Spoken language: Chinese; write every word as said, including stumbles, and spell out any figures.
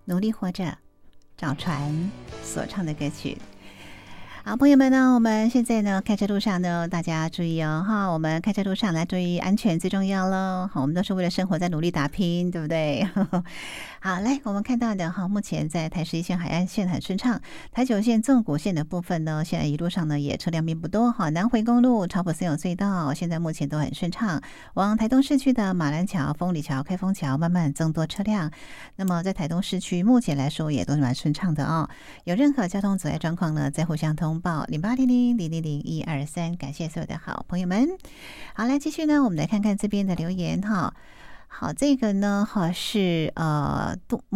努力活着，找船所唱的歌曲。好，朋友们呢，我们现在呢开车路上呢，大家注意哦哈，我们开车路上来注意安全最重要喽。好，我们都是为了生活在努力打拼，对不对？好，来我们看到的哈，目前在台十一线海岸线很顺畅，台九线纵谷线的部分呢，现在一路上呢也车辆并不多哈。南回公路超坡森友隧道现在目前都很顺畅，往台东市区的马兰桥、丰里桥、开封桥慢慢增多车辆。那么在台东市区目前来说也都是蛮顺畅的哦。有任何交通阻碍状况呢，再互相通报零八零零零零零一二三。感谢所有的好朋友们。好，来继续呢，我们来看看这边的留言哈。好，这个呢哈是呃杜。